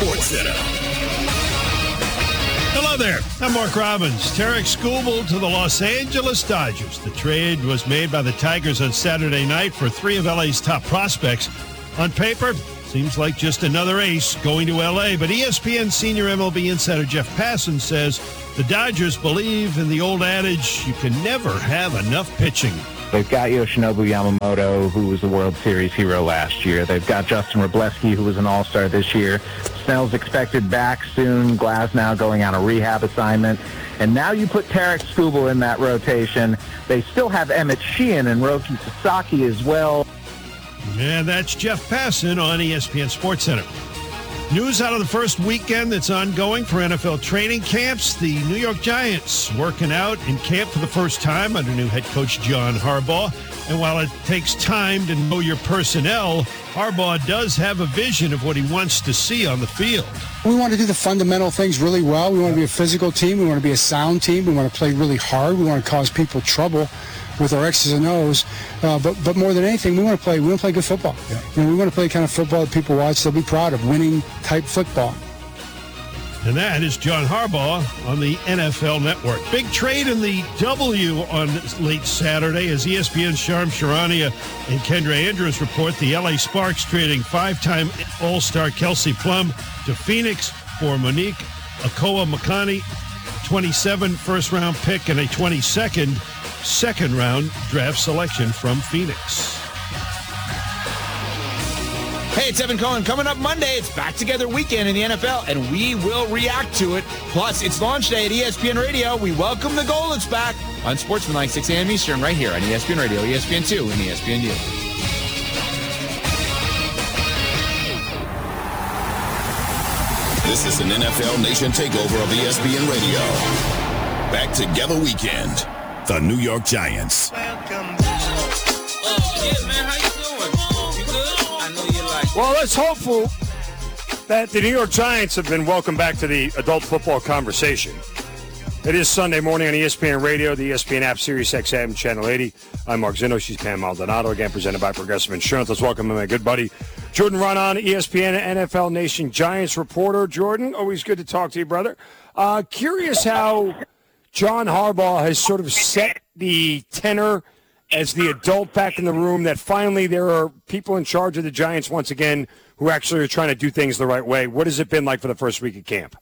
Sports Center. Hello there. I'm Mark Robbins. Tarek Skubal to the Los Angeles Dodgers. The trade was made by the Tigers on Saturday night for three of LA's top prospects. On paper, seems like just another ace going to LA, but ESPN senior MLB insider Jeff Passan says the Dodgers believe in the old adage, you can never have enough pitching. They've got Yoshinobu Yamamoto, who was a World Series hero last year. They've got Justin Wroblewski, who was an All-Star this year. Snell's expected back soon. Glasnow going on a rehab assignment. And now you put Tarek Skubal in that rotation. They still have Emmett Sheehan and Roki Sasaki as well. And that's Jeff Passan on ESPN Sports Center. News out of the first weekend that's ongoing for NFL training camps. The New York Giants working out in camp for the first time under new head coach John Harbaugh. And while it takes time to know your personnel, Harbaugh does have a vision of what he wants to see on the field. We want to do the fundamental things really well. We want to be a physical team. We want to be a sound team. We want to play really hard. We want to cause people trouble with our X's and O's, but more than anything, we want to play good football. Yeah. You know, we want to play the kind of football that people watch. They'll be proud of, winning type football. And that is John Harbaugh on the NFL Network. Big trade in the W on late Saturday as ESPN's Sharm Charania and Kendra Andrews report the LA Sparks trading five-time All-Star Kelsey Plum to Phoenix for Monique Akoa Makani, 27 first-round pick, and a 22nd second-round draft selection from Phoenix. Hey, it's Evan Cohen. Coming up Monday, it's Back Together Weekend in the NFL, and we will react to it. Plus, it's launch day at ESPN Radio. We welcome the Goldens back on Sportsmanlike 6 a.m. Eastern right here on ESPN Radio, ESPN2, and ESPNU. This is an NFL Nation takeover of ESPN Radio. Back Together Weekend. The New York Giants. Welcome. Yeah, man, how you doing? You good? I know you like. Well, let's hopeful that the New York Giants have been welcomed back to the adult football conversation. It is Sunday morning on ESPN Radio, the ESPN app, Sirius XM, Channel 80. I'm Mark Zinno. She's Pam Maldonado, again presented by Progressive Insurance. Let's welcome my good buddy, Jordan Raanan, ESPN NFL Nation Giants reporter. Jordan, always good to talk to you, brother. Curious how John Harbaugh has sort of set the tenor as the adult back in the room, that finally there are people in charge of the Giants once again who actually are trying to do things the right way. What has it been like for the first week of camp?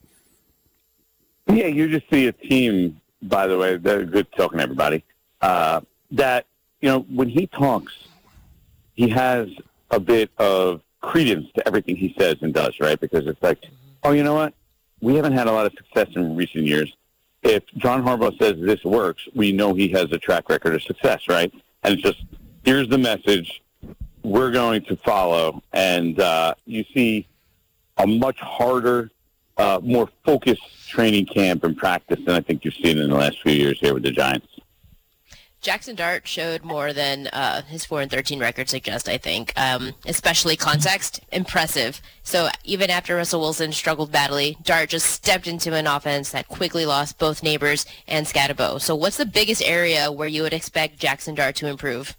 Yeah, you just see a team, by the way, they're good talking to everybody, that, you know, when he talks, he has a bit of credence to everything he says and does, right? Because it's like, oh, you know what? We haven't had a lot of success in recent years. If John Harbaugh says this works, we know he has a track record of success, right? And it's just, here's the message we're going to follow. And you see a much harder, more focused training camp and practice than I think you've seen in the last few years here with the Giants. Jackson Dart showed more than his 4-13 record suggests, I think, especially context. Impressive. So even after Russell Wilson struggled badly, Dart just stepped into an offense that quickly lost both Neighbors and Scatterbo. So what's the biggest area where you would expect Jackson Dart to improve?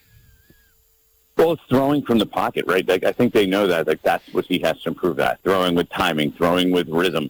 Well, it's throwing from the pocket, right? Like, I think they know that. Like, that's what he has to improve at. Throwing with timing, throwing with rhythm,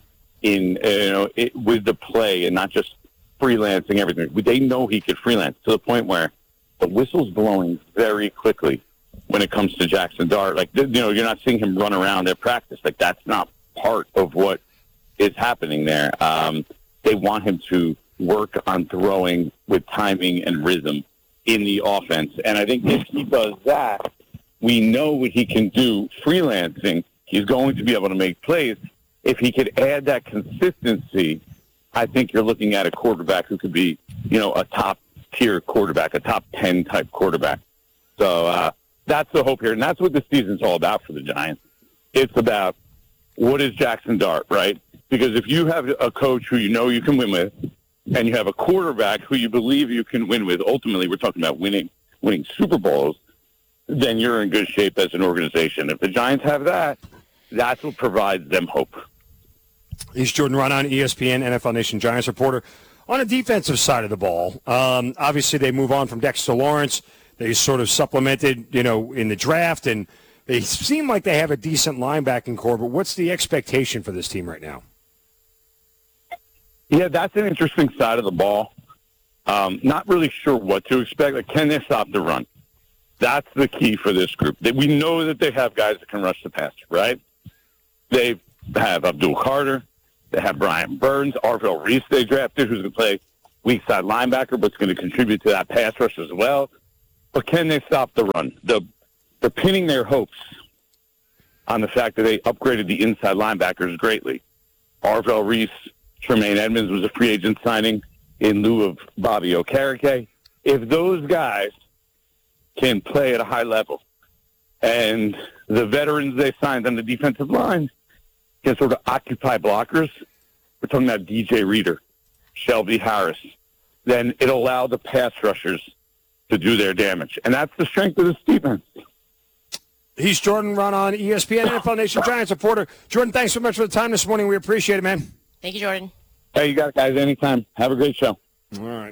with the play, and not just freelancing everything. They know he could freelance to the point where the whistle's blowing very quickly when it comes to Jackson Dart. Like, you know, you're not seeing him run around at practice. Like, that's not part of what is happening there. They want him to work on throwing with timing and rhythm in the offense. And I think if he does that, we know what he can do freelancing. He's going to be able to make plays. If he could add that consistency, I think you're looking at a quarterback who could be, you know, a top-tier quarterback, a top 10 type quarterback. So that's the hope here, and that's what the season's all about for the Giants. It's about what is Jackson Dart, right? Because if you have a coach who you know you can win with, and you have a quarterback who you believe you can win with, ultimately we're talking about winning Super Bowls, then you're in good shape as an organization. If the Giants have that, that's what provides them hope. He's Jordan Raanan, ESPN NFL Nation Giants reporter. On the defensive side of the ball, obviously they move on from Dexter Lawrence. They sort of supplemented, you know, in the draft and They seem like they have a decent linebacking core, but what's the expectation for this team right now? Yeah, that's an interesting side of the ball. Not really sure what to expect. Like, can they stop the run? That's the key for this group. We know that they have guys that can rush the passer, right? They have Abdul Carter. They have Brian Burns, Arvell Reese they drafted, who's going to play weak side linebacker, but is going to contribute to that pass rush as well. But can they stop the run? They're pinning their hopes on the fact that they upgraded the inside linebackers greatly. Arvell Reese, Tremaine Edmonds was a free agent signing in lieu of Bobby Okereke. If those guys can play at a high level and the veterans they signed on the defensive line can sort of occupy blockers, we're talking about DJ Reader, Shelby Harris, then it'll allow the pass rushers to do their damage. And that's the strength of this defense. He's Jordan Raanan on ESPN, NFL Nation Giants reporter. Jordan, thanks so much for the time this morning. We appreciate it, man. Thank you, Jordan. Hey, you got it, guys. Anytime. Have a great show. All right.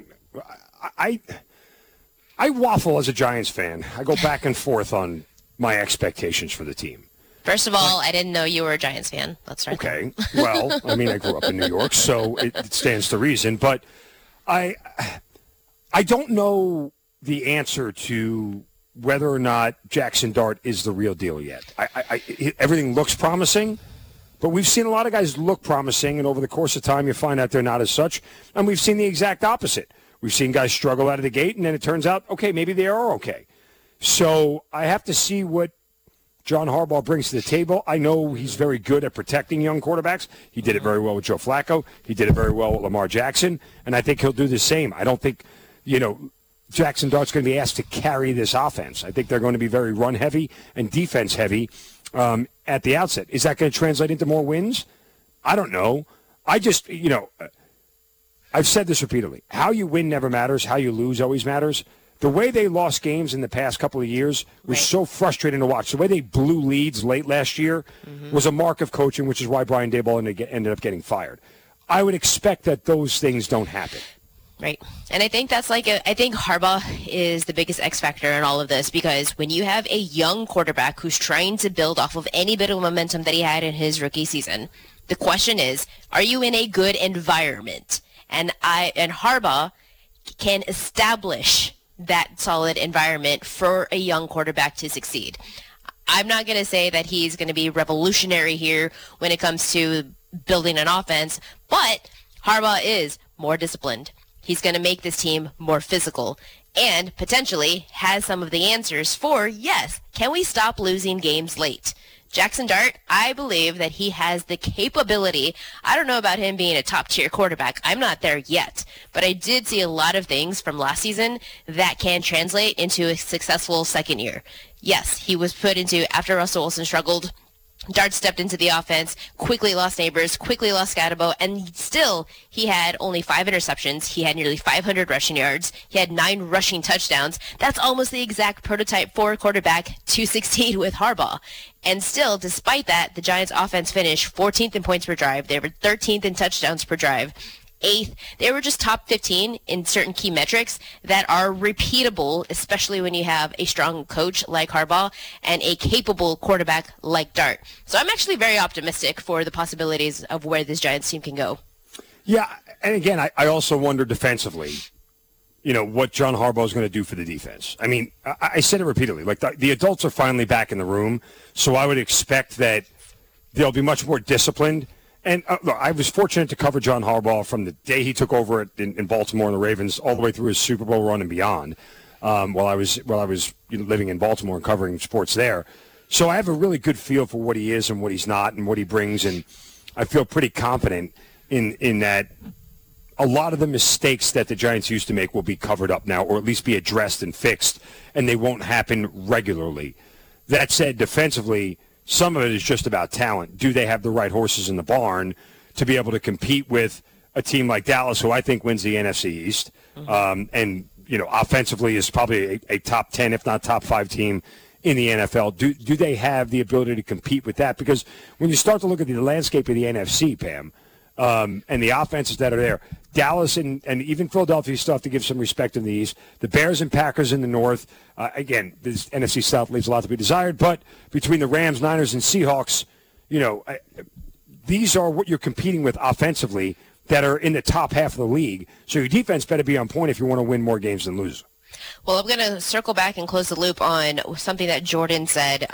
I waffle as a Giants fan. I go back and forth on my expectations for the team. First of all, I didn't know you were a Giants fan. That's right. Okay. Well, I mean, I grew up in New York, so it stands to reason. But I don't know the answer to whether or not Jackson Dart is the real deal yet. Everything looks promising, but we've seen a lot of guys look promising, and over the course of time you find out they're not as such. And we've seen the exact opposite. We've seen guys struggle out of the gate, and then it turns out, okay, maybe they are okay. So I have to see what John Harbaugh brings to the table. I know he's very good at protecting young quarterbacks. He did it very well with Joe Flacco. He did it very well with Lamar Jackson, and I think he'll do the same. I don't think, Jackson Dart's going to be asked to carry this offense. I think they're going to be very run-heavy and defense-heavy at the outset. Is that going to translate into more wins? I don't know. I just, I've said this repeatedly. How you win never matters. How you lose always matters. The way they lost games in the past couple of years was so frustrating to watch. The way they blew leads late last year was a mark of coaching, which is why Brian Daboll ended up getting fired. I would expect that those things don't happen. Right. And I think that's I think Harbaugh is the biggest X factor in all of this, because when you have a young quarterback who's trying to build off of any bit of momentum that he had in his rookie season, the question is, are you in a good environment? And Harbaugh can establish that solid environment for a young quarterback to succeed. I'm not going to say that he's going to be revolutionary here when it comes to building an offense, but Harbaugh is more disciplined. He's going to make this team more physical and potentially has some of the answers for, yes, can we stop losing games late? Jackson Dart, I believe that he has the capability. I don't know about him being a top-tier quarterback. I'm not there yet. But I did see a lot of things from last season that can translate into a successful second year. Yes, he was put into, after Russell Wilson struggled, Dart stepped into the offense, quickly lost Neighbors, quickly lost Scatterbo, and still he had only 5 interceptions. He had nearly 500 rushing yards. He had 9 rushing touchdowns. That's almost the exact prototype for a quarterback to succeed with Harbaugh. And still, despite that, the Giants' offense finished 14th in points per drive. They were 13th in touchdowns per drive. 8th. They were just top 15 in certain key metrics that are repeatable, especially when you have a strong coach like Harbaugh and a capable quarterback like Dart. So I'm actually very optimistic for the possibilities of where this Giants team can go. Yeah, and again, I also wonder defensively, what John Harbaugh is going to do for the defense. I mean, I said it repeatedly. Like, the adults are finally back in the room, so I would expect that they'll be much more disciplined. And look, I was fortunate to cover John Harbaugh from the day he took over in Baltimore and the Ravens all the way through his Super Bowl run and beyond. While I was living in Baltimore and covering sports there, so I have a really good feel for what he is and what he's not and what he brings, and I feel pretty confident in that. A lot of the mistakes that the Giants used to make will be covered up now, or at least be addressed and fixed, and they won't happen regularly. That said, defensively, some of it is just about talent. Do they have the right horses in the barn to be able to compete with a team like Dallas, who I think wins the NFC East, and offensively is probably a top 10, if not top 5 team in the NFL? Do they have the ability to compete with that? Because when you start to look at the landscape of the NFC, Pam, and the offenses that are there. Dallas and even Philadelphia still have to give some respect in the East. The Bears and Packers in the North. Again, this NFC South leaves a lot to be desired, but between the Rams, Niners, and Seahawks, these are what you're competing with offensively that are in the top half of the league. So your defense better be on point if you want to win more games than lose. Well, I'm going to circle back and close the loop on something that Jordan said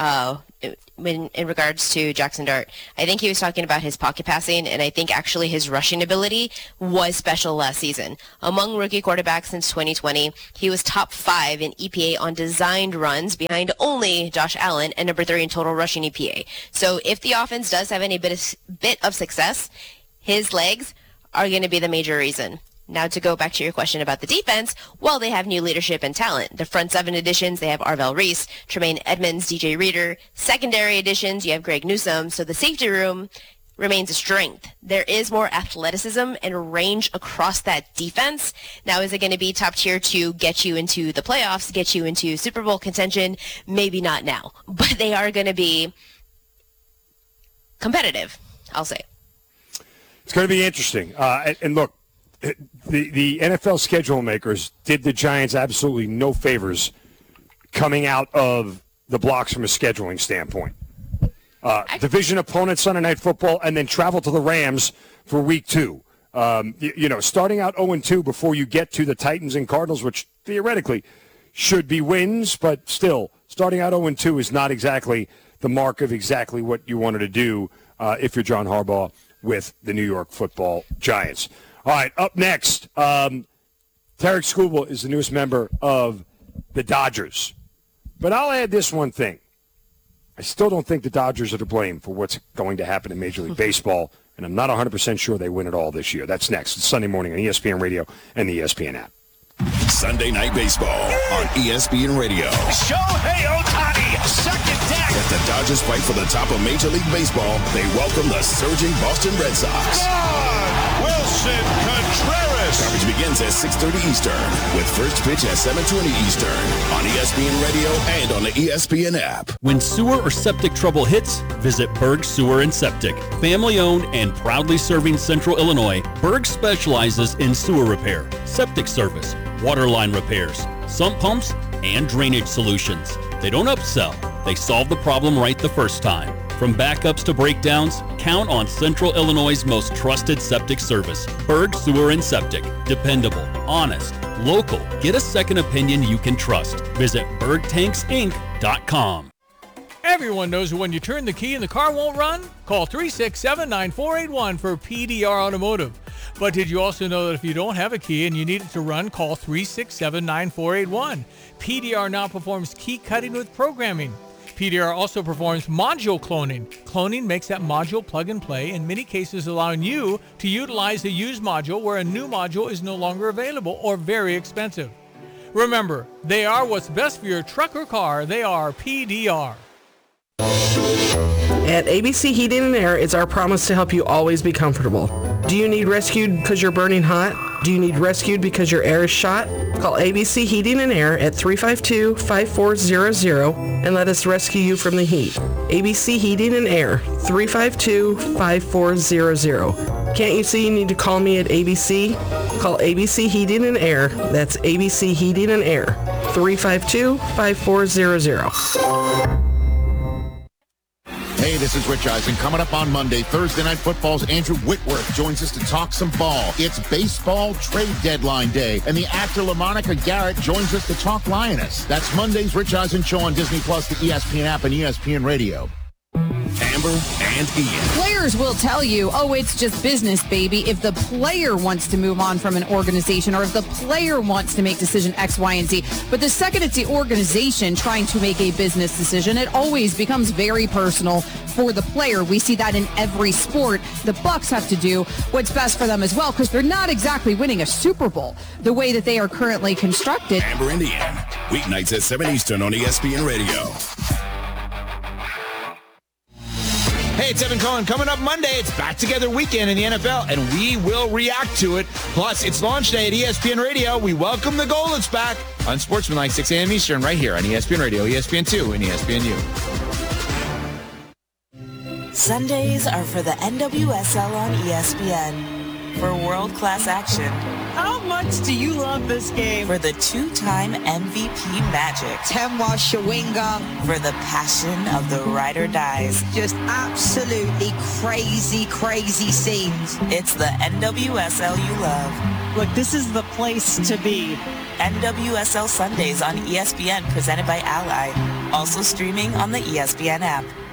in regards to Jackson Dart. I think he was talking about his pocket passing, and I think actually his rushing ability was special last season. Among rookie quarterbacks since 2020, he was top 5 in EPA on designed runs, behind only Josh Allen, and number 3 in total rushing EPA. So if the offense does have any bit of success, his legs are going to be the major reason. Now, to go back to your question about the defense, well, they have new leadership and talent. The front 7 additions, they have Arvell Reese, Tremaine Edmonds, DJ Reader. Secondary additions, you have Greg Newsome. So the safety room remains a strength. There is more athleticism and range across that defense. Now, is it going to be top tier to get you into the playoffs, get you into Super Bowl contention? Maybe not now, but they are going to be competitive, I'll say. It's going to be interesting. And look, the NFL schedule makers did the Giants absolutely no favors coming out of the blocks from a scheduling standpoint. Division opponent Sunday Night Football, and then travel to the Rams for Week 2. Starting out 0-2 before you get to the Titans and Cardinals, which theoretically should be wins, but still, starting out 0-2 is not exactly the mark of exactly what you wanted to do if you're John Harbaugh with the New York Football Giants. All right, up next, Tarek Skubal is the newest member of the Dodgers. But I'll add this one thing. I still don't think the Dodgers are to blame for what's going to happen in Major League Baseball, and I'm not 100% sure they win it all this year. That's next. It's Sunday morning on ESPN Radio and the ESPN app. Sunday Night Baseball on ESPN Radio. Shohei Ohtani, second deck. As the Dodgers fight for the top of Major League Baseball, they welcome the surging Boston Red Sox. Wilson Contreras. Coverage begins at 6:30 Eastern with first pitch at 7:20 Eastern on ESPN Radio and on the ESPN app. When sewer or septic trouble hits, visit Berg Sewer and Septic. Family-owned and proudly serving Central Illinois, Berg specializes in sewer repair, septic service, water line repairs, sump pumps, and drainage solutions. They don't upsell. They solve the problem right the first time. From backups to breakdowns, count on Central Illinois' most trusted septic service. Berg Sewer and Septic. Dependable, honest, local. Get a second opinion you can trust. Visit bergtanksinc.com. Everyone knows that when you turn the key and the car won't run, call 367-9481 for PDR Automotive. But did you also know that if you don't have a key and you need it to run, call 367-9481. PDR now performs key cutting with programming. PDR also performs module cloning. Cloning makes that module plug and play, in many cases allowing you to utilize a used module where a new module is no longer available or very expensive. Remember, they are what's best for your truck or car. They are PDR. At ABC Heating and Air, it's our promise to help you always be comfortable. Do you need rescued because you're burning hot? Do you need rescued because your air is shot? Call ABC Heating and Air at 352-5400 and let us rescue you from the heat. ABC Heating and Air, 352-5400. Can't you see you need to call me at ABC? Call ABC Heating and Air. That's ABC Heating and Air, 352-5400. Hey, this is Rich Eisen. Coming up on Monday, Thursday Night Football's Andrew Whitworth joins us to talk some ball. It's baseball trade deadline day, and the actor LaMonica Garrett joins us to talk Lioness. That's Monday's Rich Eisen Show on Disney+, the ESPN app, and ESPN Radio. Amber and Ian. Players will tell you, oh, it's just business, baby, if the player wants to move on from an organization or if the player wants to make decision X, Y, and Z. But the second it's the organization trying to make a business decision, it always becomes very personal for the player. We see that in every sport. The Bucks have to do what's best for them as well because they're not exactly winning a Super Bowl the way that they are currently constructed. Amber and Ian. Weeknights at 7 Eastern on ESPN Radio. Hey, it's Evan Cohen. Coming up Monday, it's Back Together Weekend in the NFL, and we will react to it. Plus, it's launch day at ESPN Radio. We welcome the Golets back on Sportsmanlike 6 a.m. Eastern right here on ESPN Radio, ESPN2, and ESPNU. Sundays are for the NWSL on ESPN. For world-class action. How much do you love this game? For the two-time MVP magic. Temwa Shawinga. For the passion of the ride or dies. Just absolutely crazy, crazy scenes. It's the NWSL you love. Look, this is the place to be. NWSL Sundays on ESPN, presented by Ally. Also streaming on the ESPN app.